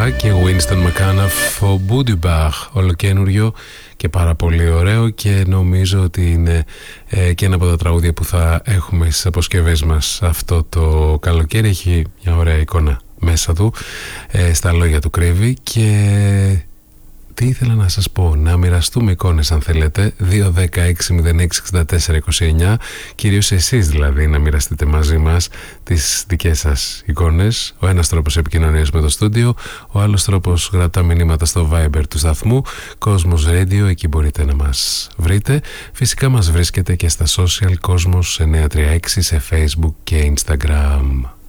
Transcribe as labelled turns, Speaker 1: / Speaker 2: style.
Speaker 1: Μπαχ και Winston McAnuff, ο Boudibach, ολοκένουργιο και πάρα πολύ ωραίο, και νομίζω ότι είναι και ένα από τα τραγούδια που θα έχουμε στις αποσκευές μας αυτό το καλοκαίρι. Έχει μια ωραία εικόνα μέσα του, στα λόγια του κρύβει. Και τι ήθελα να σας πω, να μοιραστούμε εικόνες αν θέλετε, 2-16-06-64-29, κυρίως εσείς δηλαδή να μοιραστείτε μαζί μας τις δικές σας εικόνες. Ο ένας τρόπος επικοινωνίας με το στούντιο, ο άλλος τρόπος γραπτά μηνύματα στο Viber του σταθμού Cosmos Radio, εκεί μπορείτε να μας βρείτε. Φυσικά μας βρίσκεται και στα social Cosmos 936 σε Facebook και Instagram.